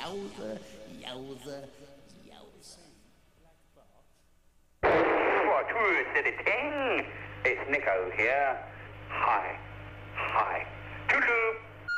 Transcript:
Yowza, yowza, yowza. What, who is it? It's Nico here. Hi.